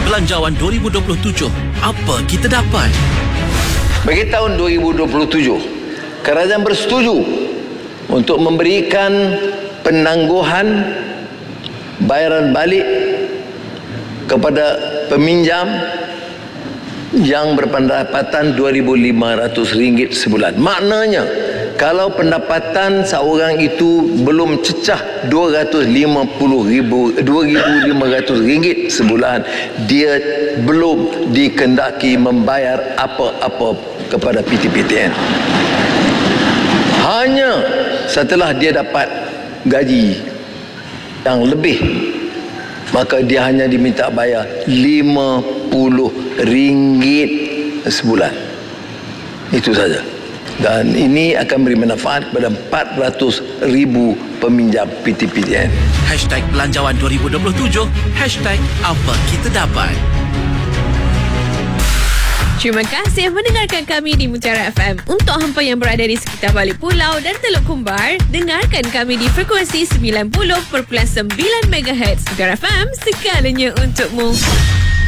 Belanjawan 2027. Apa kita dapat? Bagi tahun 2027, kerajaan bersetuju untuk memberikan penangguhan bayaran balik kepada peminjam yang berpendapatan RM2,500 sebulan. Maknanya, kalau pendapatan seorang itu belum cecah RM2,500 sebulan, dia belum dikendaki membayar apa-apa kepada PTPTN. Hanya setelah dia dapat gaji yang lebih, maka dia hanya diminta bayar RM50 sebulan. Itu saja. Dan ini akan beri manfaat kepada 400,000 peminjam PTPTN. Belanjawan 2027. Apa kita dapat? Terima kasih mendengarkan kami di Mutiara FM. Untuk hampa yang berada di sekitar Balik Pulau dan Teluk Kumbar, dengarkan kami di frekuensi 90.9 MHz. Mutiara FM, segalanya untukmu.